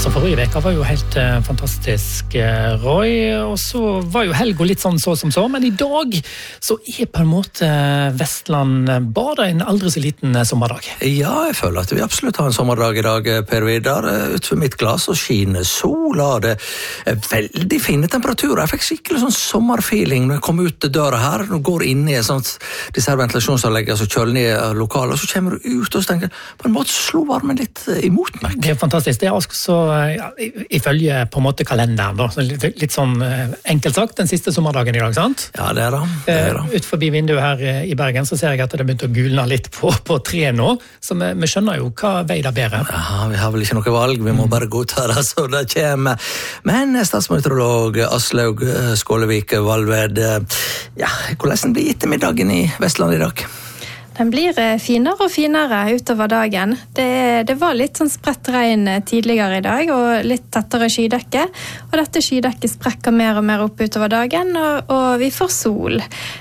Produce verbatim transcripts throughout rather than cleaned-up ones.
Altså forrige veka var jo helt uh, fantastisk, uh, Roy, og så var jo helgen litt sånn så som så, men i dag så er på en måte Vestland bare en aldri så liten uh, sommerdag. Ja, jeg føler at vi absolutt har en sommerdag i dag, Per Vidar. Utenfor mitt glas og skiner sola, det er veldig fine temperaturer. Jeg fikk skikkelig sånn sommerfeeling når jeg kom ut døra her, når jeg går inn i sånt, disse her ventilasjonsanleggene som kjøler ned lokalet, og så kommer du ut og så tenker på en måte så slo varmen litt imot meg. Det er fantastisk, det er også Ja, ifølge på en måte kalenderen da, litt, litt sånn enkelt sagt, den siste sommerdagen i dag, sant? Ja, det er det. det, er det. Ut forbi vinduet her i Bergen så ser jeg at det begynte å gulne litt på, på tre nå, så vi, vi skjønner jo hva vei det bedre. Ja, vi har vel ikke noe valg, vi må bare godta det, så det kommer. Men statsmeteorolog Aslaug Skålevik Valved, ja, hvordan blir ettermiddagen i Vestland i dag? Den blir finere og finere utover dagen. Det, det var litt sånn spredt regn tidligere i dag, og litt tettere skydekke. Og dette skydekket sprekker mer og mer opp utover dagen, og, og vi får sol.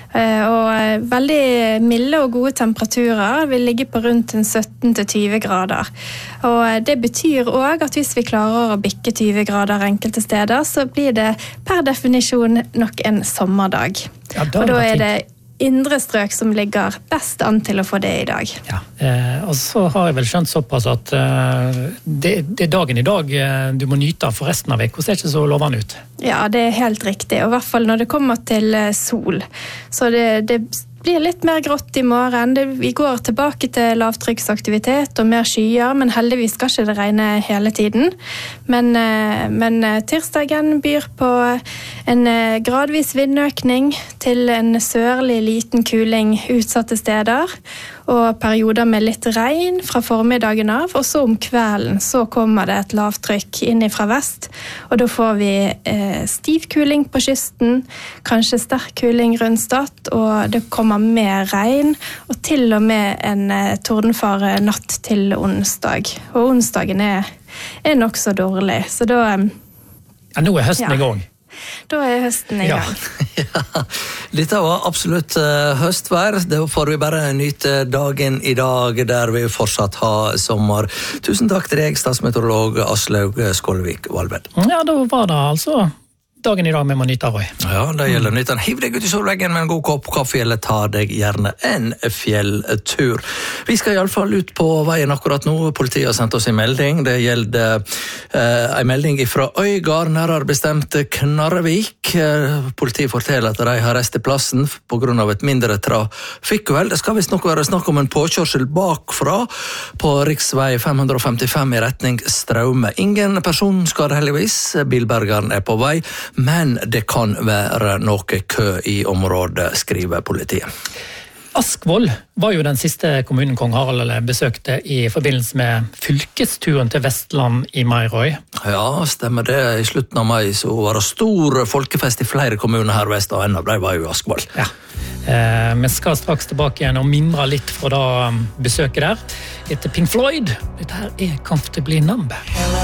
Og veldig milde og gode temperaturer vil ligge på rundt sytten til tjue grader. Og det betyr også at hvis vi klarer å bikke tjue grader enkelte steder, så blir det per definisjon nok en sommerdag. Ja, og da er det indre strøk som ligger best an til å få det i dag. Ja, eh, og så har jeg vel skjønt såpass at eh, det, det er dagen i dag eh, du må nyte for resten av veka, ser ikke så lovende ut. Ja, det er helt riktig, og i hvert fall når det kommer til eh, sol. Så det, det blir litt mer grått i morgen. Det, vi går tilbake til lavtrykksaktivitet og mer skyer, men heldigvis skal ikke det regne hele tiden. Men, eh, men tirsdagen byr på en eh, gradvis vindøkning til en sørlig liten kuling utsatte steder, og perioder med litt regn fra formiddagen av, og så om kvelden så kommer det et lavtrykk inn fra vest, og da får vi eh, stiv kuling på kysten, kanskje sterk kuling rundt Stad, og det kommer mer regn, og til og med en eh, tordenfare natt til onsdag. Og onsdagen er, er nok så dårlig, så da... Eh, ja, nå er høsten ja. i gang. Da er høsten i gang. Ja. Ja, dette var absolutt uh, høstvær. Da får vi bare nyte dagen i dag, der vi fortsatt har sommer. Tusen takk til deg, statsmeteorolog Aslaug Skålevik Valved. Ja, da var det altså dagen i dag med Manita Roy. Ja, det gjelder mm. nytt. Hiv deg ut i solveggen med en god kopp kaffe, eller ta deg gjerne en fjelltur. Vi skal i alle fall ut på veien akkurat nå. Politiet har sendt oss en melding. Det gjelder eh, en melding fra Øygard, nærmere bestemt Knarrevik. Politiet forteller at de har reist til plassen på grunn av et mindre trafikkuhell. Det skal visst nok være snakk om en påkjørsel bakfra på riksvei fem hundre femtifem i retning Straume. Ingen personskade heldigvis. Bilbergeren er på vei, men det kan være noe kø i området, skriver politiet. Askvoll var jo den siste kommunen kong Harald besøkte i forbindelse med fylkesturen til Vestland i mai, Roy. Ja, stemmer det. I slutten av mai så var det stor folkefest i flere kommuner her vest, og en av dem var jo Askvoll. Ja. Eh, vi skal straks tilbake igjen og mimre litt fra da besøket der. Etter Pink Floyd. Dette her er Comfortably Numb.